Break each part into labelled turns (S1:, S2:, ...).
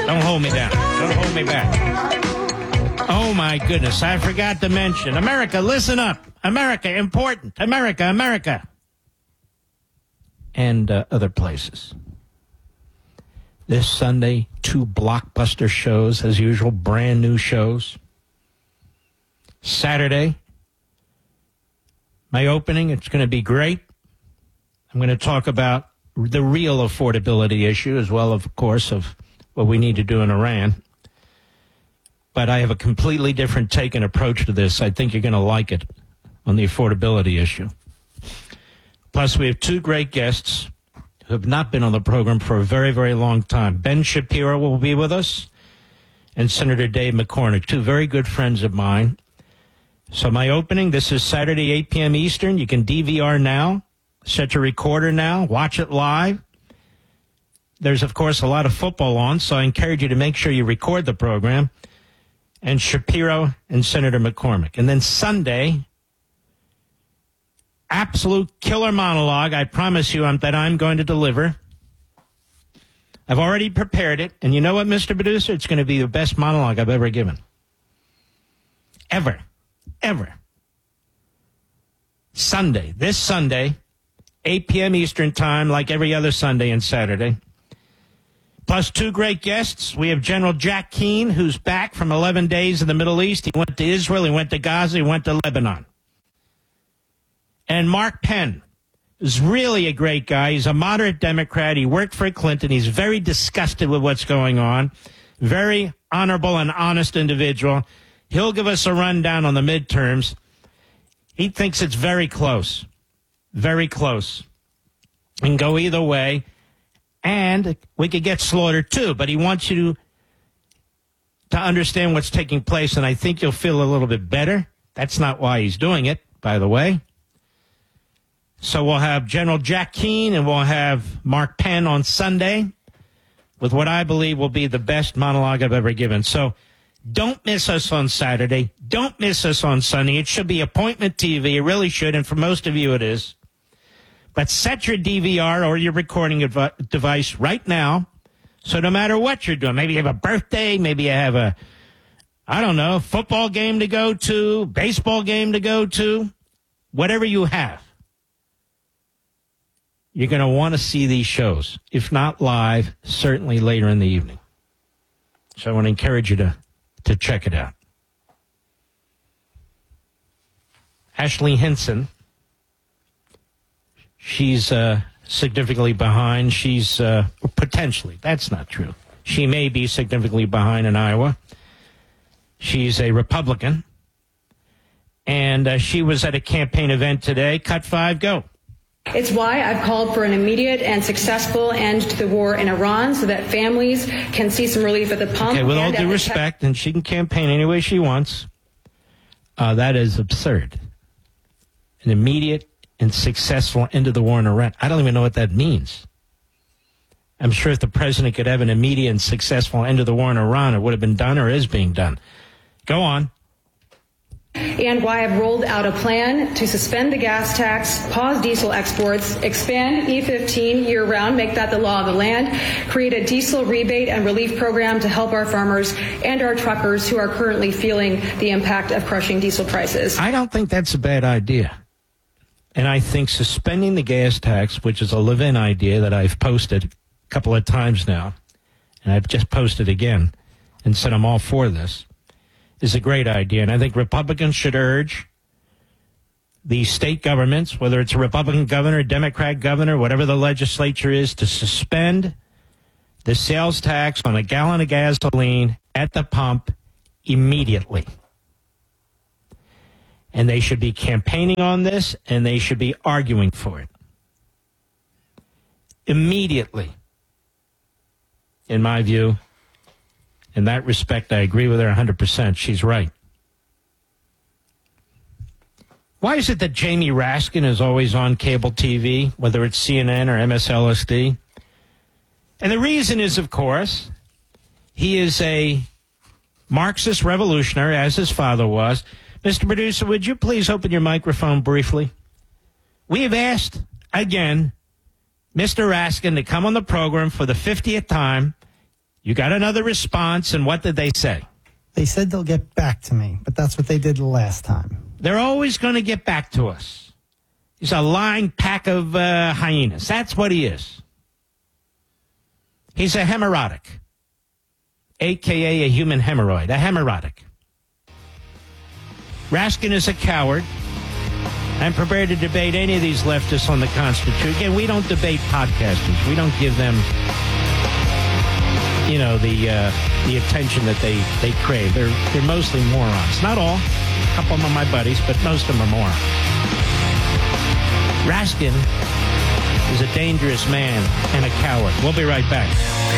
S1: Don't hold me down. Don't hold me back. Oh, my goodness. I forgot to mention. America, listen up. America, important. America, America. And other places. This Sunday, 2 blockbuster shows, as usual, brand new shows. Saturday, my opening, it's going to be great. I'm going to talk about the real affordability issue, as well, of course, of what we need to do in Iran. But I have a completely different take and approach to this. I think you're going to like it on the affordability issue. Plus, we have 2 great guests who have not been on the program for a very, very long time. Ben Shapiro will be with us, and Senator Dave McCormick, 2 very good friends of mine. So my opening, this is Saturday, 8 p.m. Eastern. You can DVR now, set your recorder now, watch it live. There's, of course, a lot of football on, so I encourage you to make sure you record the program. And Shapiro and Senator McCormick. And then Sunday, absolute killer monologue, I promise you that I'm going to deliver. I've already prepared it. And you know what, Mr. Producer? It's going to be the best monologue I've ever given. Ever. Sunday, this Sunday, 8 p.m. Eastern Time, like every other Sunday and Saturday. Plus 2 great guests. We have General Jack Keane, who's back from 11 days in the Middle East. He went to Israel, he went to Gaza, he went to Lebanon. And Mark Penn is really a great guy. He's a moderate Democrat. He worked for Clinton. He's very disgusted with what's going on. Very honorable and honest individual. He'll give us a rundown on the midterms. He thinks it's very close. Very close. And go either way. And we could get slaughtered, too. But he wants you to understand what's taking place, and I think you'll feel a little bit better. That's not why he's doing it, by the way. So we'll have General Jack Keane, and we'll have Mark Penn on Sunday with what I believe will be the best monologue I've ever given. So don't miss us on Saturday. Don't miss us on Sunday. It should be appointment TV. It really should, and for most of you it is. But set your DVR or your recording device right now, so no matter what you're doing, maybe you have a birthday, maybe you have a, I don't know, football game to go to, baseball game to go to, whatever you have, you're going to want to see these shows. If not live, certainly later in the evening. So I want to encourage you to check it out. Ashley Hinson. She's significantly behind. She's potentially, that's not true. She may be significantly behind in Iowa. She's a Republican. And she was at a campaign event today. Cut 5, go.
S2: It's why I've called for an immediate and successful end to the war in Iran so that families can see some relief at the pump.
S1: Okay, with all due respect, and she can campaign any way she wants, that is absurd. An immediate and successful end of the war in Iran. I don't even know what that means. I'm sure if the president could have an immediate and successful end of the war in Iran, it would have been done or is being done. Go on.
S2: And why I've rolled out a plan to suspend the gas tax, pause diesel exports, expand E15 year-round, make that the law of the land, create a diesel rebate and relief program to help our farmers and our truckers who are currently feeling the impact of crushing diesel prices.
S1: I don't think that's a bad idea. And I think suspending the gas tax, which is a live-in idea that I've posted a couple of times now, and I've just posted again and said I'm all for this, is a great idea. And I think Republicans should urge the state governments, whether it's a Republican governor, Democrat governor, whatever the legislature is, to suspend the sales tax on a gallon of gasoline at the pump immediately. And they should be campaigning on this, and they should be arguing for it. Immediately. In my view, in that respect, I agree with her 100%. She's right. Why is it that Jamie Raskin is always on cable TV, whether it's CNN or MSLSD? And the reason is, of course, he is a Marxist revolutionary, as his father was. Mr. Producer, would you please open your microphone briefly? We have asked, again, Mr. Raskin to come on the program for the 50th time You got another response, and what did they say?
S3: They said they'll get back to me, but that's what they did the last time.
S1: They're always going to get back to us. He's a lying pack of hyenas. That's what he is. He's a hemorrhoidic, a.k.a. a human hemorrhoid, a hemorrhoidic. Raskin is a coward. I'm prepared to debate any of these leftists on the Constitution. Again, we don't debate podcasters. We don't give them, the attention that they crave. They're mostly morons. Not all. A couple of them are my buddies, but most of them are morons. Raskin is a dangerous man and a coward. We'll be right back.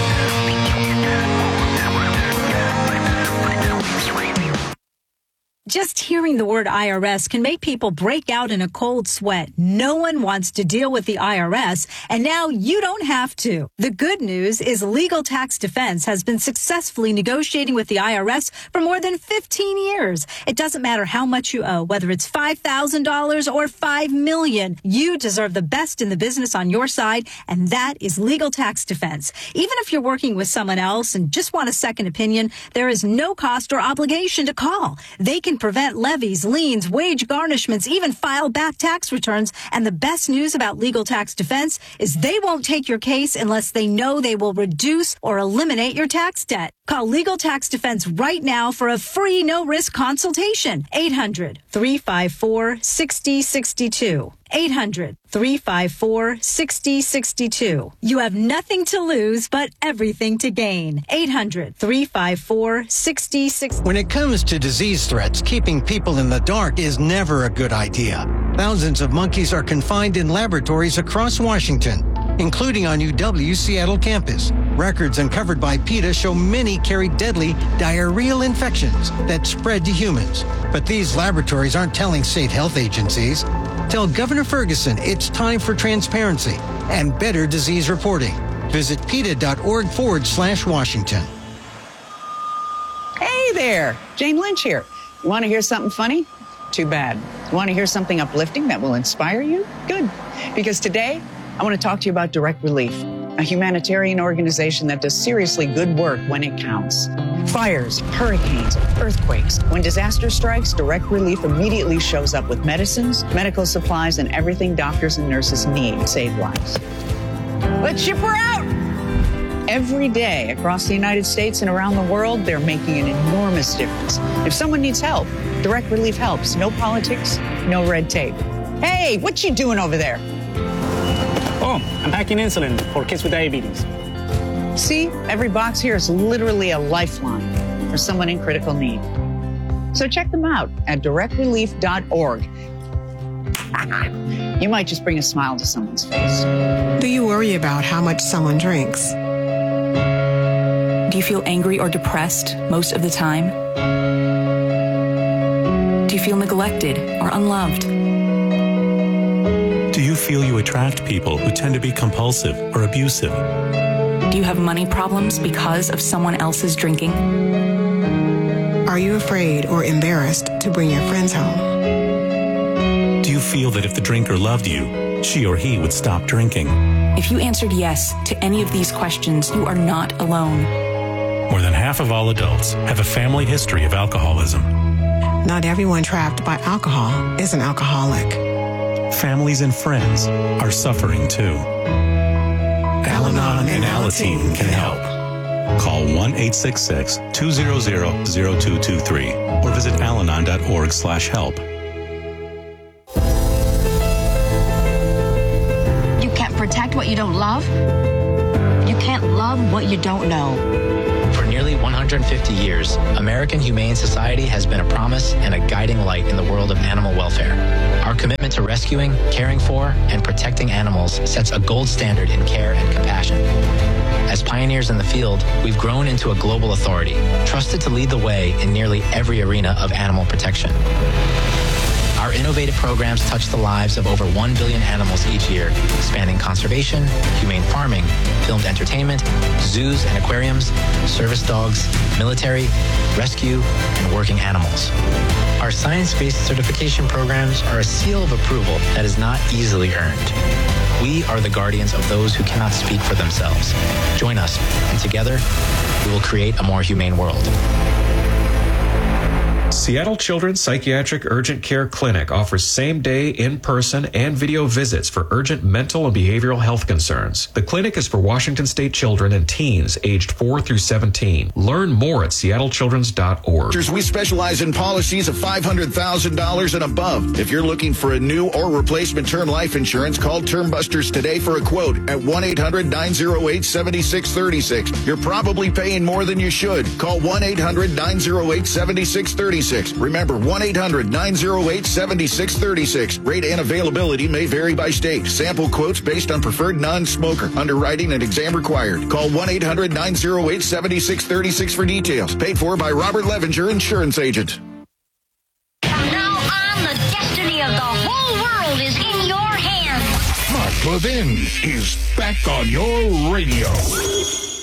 S4: Just hearing the word IRS can make people break out in a cold sweat. No one wants to deal with the IRS, and now you don't have to. The good news is Legal Tax Defense has been successfully negotiating with the IRS for more than 15 years. It doesn't matter how much you owe, whether it's $5,000 or $5 million. You deserve the best in the business on your side, and that is Legal Tax Defense. Even if you're working with someone else and just want a second opinion, there is no cost or obligation to call. They can prevent levies, liens, wage garnishments, even file back tax returns. And the best news about Legal Tax Defense is they won't take your case unless they know they will reduce or eliminate your tax debt. Call Legal Tax Defense right now for a free no-risk consultation. 800-354-6062. 800-354-6062. You have nothing to lose, but everything to gain. 800-354-6062.
S5: When it comes to disease threats, keeping people in the dark is never a good idea. Thousands of monkeys are confined in laboratories across Washington, including on UW Seattle campus. Records uncovered by PETA show many carry deadly diarrheal infections that spread to humans. But these laboratories aren't telling state health agencies. Tell Governor Ferguson it's time for transparency and better disease reporting. Visit PETA.org/Washington.
S6: Hey there, Jane Lynch here. You want to hear something funny? Too bad. You want to hear something uplifting that will inspire you? Good. Because today, I want to talk to you about Direct Relief, a humanitarian organization that does seriously good work when it counts. Fires, hurricanes, earthquakes. When disaster strikes, Direct Relief immediately shows up with medicines, medical supplies, and everything doctors and nurses need to save lives. Let's ship her out! Every day across the United States and around the world, they're making an enormous difference. If someone needs help, Direct Relief helps. No politics, no red tape. Hey, what you doing over there?
S7: Oh, I'm packing insulin for kids with diabetes.
S6: See, every box here is literally a lifeline for someone in critical need. So check them out at directrelief.org. You might just bring a smile to someone's face.
S8: Do you worry about how much someone drinks?
S9: Do you feel angry or depressed most of the time? Do you feel neglected or unloved?
S10: Do you feel you attract people who tend to be compulsive or abusive?
S9: Do you have money problems because of someone else's drinking?
S8: Are you afraid or embarrassed to bring your friends home?
S10: Do you feel that if the drinker loved you, she or he would stop drinking?
S9: If you answered yes to any of these questions, you are not alone.
S10: More than half of all adults have a family history of alcoholism.
S8: Not everyone trapped by alcohol is an alcoholic.
S10: Families and friends are suffering too. Al-Anon and Alateen can help. Call 1-866-200-0223 or visit alanon.org/help.
S11: You can't protect what you don't love. You can't love what you don't know.
S12: For nearly 150 years, American Humane Society has been a promise and a guiding light in the world of animal welfare. Our commitment to rescuing, caring for, and protecting animals sets a gold standard in care and compassion. As pioneers in the field, we've grown into a global authority, trusted to lead the way in nearly every arena of animal protection. Our innovative programs touch the lives of over 1 billion animals each year, spanning conservation, humane farming, filmed entertainment, zoos and aquariums, service dogs, military, rescue, and working animals. Our science-based certification programs are a seal of approval that is not easily earned. We are the guardians of those who cannot speak for themselves. Join us, and together, we will create a more humane world.
S13: Seattle Children's Psychiatric Urgent Care Clinic offers same-day, in-person, and video visits for urgent mental and behavioral health concerns. The clinic is for Washington State children and teens aged 4 through 17. Learn more at seattlechildrens.org.
S14: We specialize in policies of $500,000 and above. If you're looking for a new or replacement term life insurance, call Term Busters today for a quote at 1-800-908-7636. You're probably paying more than you should. Call 1-800-908-7636. Remember, 1-800-908-7636. Rate and availability may vary by state. Sample quotes based on preferred non-smoker. Underwriting and exam required. Call 1-800-908-7636 for details. Paid for by Robert Levinger, Insurance Agent.
S11: From now on, the destiny of the whole world is in your hands.
S15: Mark Levin is back on your radio.